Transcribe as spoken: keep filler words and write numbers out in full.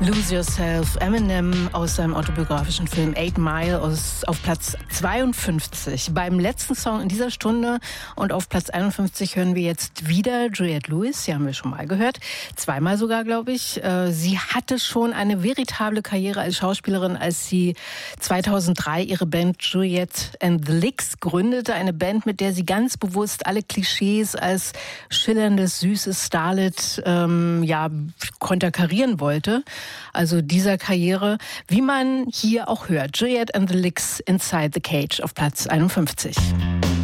Lose Yourself, Eminem aus seinem autobiografischen Film Eight Mile aus, auf Platz zweiundfünfzig. Beim letzten Song in dieser Stunde und auf Platz einundfünfzig hören wir jetzt wieder Juliette Lewis. Sie haben wir schon mal gehört, zweimal sogar, glaube ich. Sie hatte schon eine veritable Karriere als Schauspielerin, als sie zweitausenddrei ihre Band Juliette and the Licks gründete. Eine Band, mit der sie ganz bewusst alle Klischees als schillerndes, süßes Starlet ähm, ja, konterkarieren wollte. Also dieser Karriere, wie man hier auch hört. Juliette and the Licks, Inside the Cage auf Platz einundfünfzig.